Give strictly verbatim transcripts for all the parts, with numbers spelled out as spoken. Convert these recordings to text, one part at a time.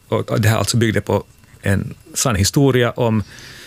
Och det här alltså byggde på en sann historia om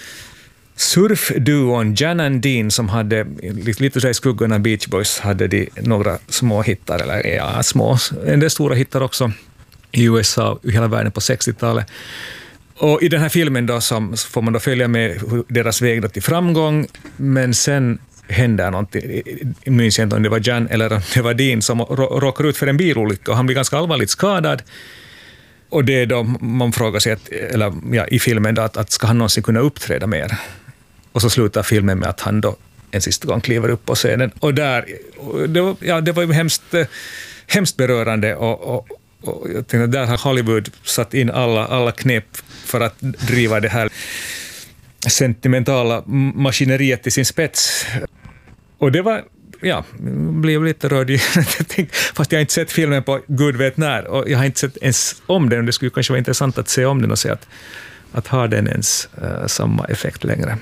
surfduon Jan and Dean som hade, lite så i skuggorna Beach Boys, hade de några små hittar, eller ja, små, en del stora hittar också i U S A och i hela världen på sextiotalet. Och i den här filmen då som, så får man då följa med deras väg då till framgång, men sen händer någonting, jag minns inte om det var Jan eller om det var Dean som råkar ut för en bilolycka och han blir ganska allvarligt skadad. Och det är då man frågar sig, att, eller ja, i filmen då, att, att ska han någonsin kunna uppträda mer? Och så slutar filmen med att han då en sista gång kliver upp på scenen. Och där, och det, var, ja, det var ju hemskt, hemskt berörande och, och, och jag tänkte, där har Hollywood satt in alla, alla knep för att driva det här sentimentala maskineriet till sin spets. Och det var, ja, blev lite rörd. Fast jag har inte sett filmen på Gud vet när, och jag har inte sett ens om den. Det skulle kanske vara intressant att se om den och se att, att ha den ens uh, samma effekt längre.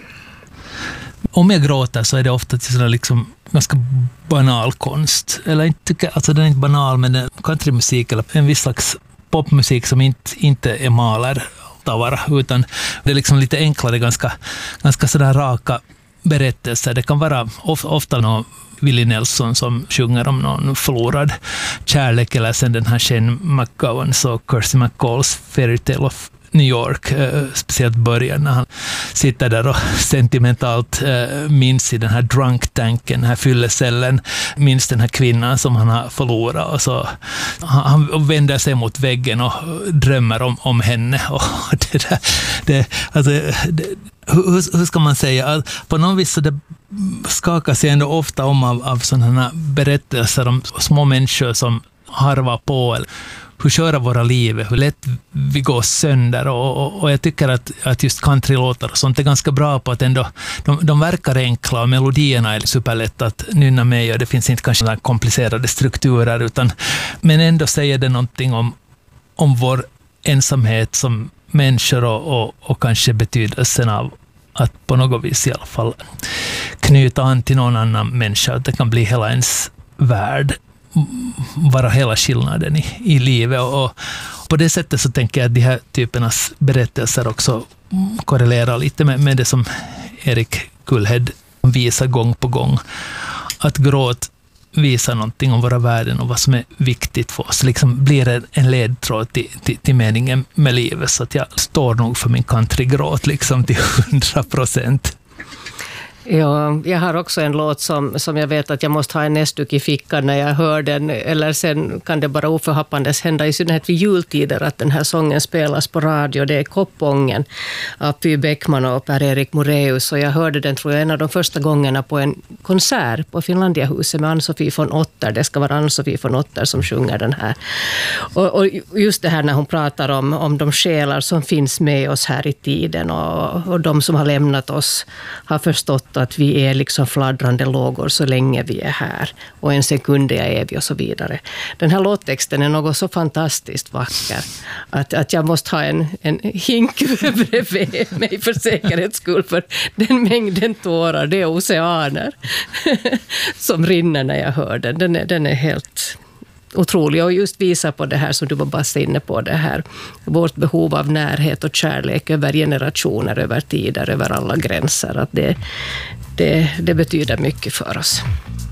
Om jag gråter så är det ofta till sådär liksom ganska banal konst. Eller inte, alltså den är inte banal, men den countrymusik eller en viss slags popmusik som inte, inte är maler tavara, utan det är liksom lite enklare, ganska, ganska sådär raka berättelser. Det kan vara of, ofta någon Willie Nelson som sjunger om någon förlorad kärlek, eller sen den här Shane McGowans och Kirsty McCalls Fairy Tale of New York, eh, speciellt början när han sitter där och sentimentalt eh, minns i den här drunk-tanken, den här fyllecellen, minns den här kvinnan som han har förlorat, och så han, han vänder sig mot väggen och drömmer om, om henne, och det där, det, alltså, det, hur, hur ska man säga, på något vis så det skakar sig ändå ofta om av, av sådana här berättelser om små människor som harvar på, eller hur köra våra liv, hur lätt vi går sönder, och, och, och jag tycker att, att just countrylåtar och sånt är ganska bra på att ändå, de, de verkar enkla och melodierna är superlätt att nynna med, och det finns inte kanske några komplicerade strukturer, utan, men ändå säger det någonting om, om vår ensamhet som människor, och, och, och kanske betydelsen av att på något vis i alla fall knyta an till någon annan människa, att det kan bli hela ens värld, vara hela skillnaden i, i livet, och, och på det sättet så tänker jag att de här typernas berättelser också korrelerar lite med, med det som Erik Kullhed visar gång på gång, att gråt visar någonting om våra värden och vad som är viktigt för oss, liksom blir det en ledtråd till, till, till meningen med livet, så att jag står nog för min countrygråt liksom till hundra procent. Ja, jag har också en låt som, som jag vet att jag måste ha en näsduk i fickan när jag hör den, eller sen kan det bara oförhappandes hända, i synnerhet vid jultider, att den här sången spelas på radio. Det är Koppången av Py Bäckman och Per-Erik Moreus, och jag hörde den, tror jag, en av de första gångerna på en konsert på Finlandiahuset med Ann-Sofie von Otter. Det ska vara Ann-Sofie von Otter som sjunger den här. Och, och just det här när hon pratar om, om de själar som finns med oss här i tiden, och, och de som har lämnat oss har förstått att vi är liksom fladdrande lågor så länge vi är här, och en sekund är evig och så vidare. Den här låttexten är något så fantastiskt vacker att, att jag måste ha en, en hink bredvid mig för säkerhets skull, för den mängden tårar, det är oceaner som rinner när jag hör den. Den är, den är helt otrolig, och just visar på det här som du var bara inne på, det här vårt behov av närhet och kärlek över generationer, över tider, över alla gränser, att det, det, det betyder mycket för oss.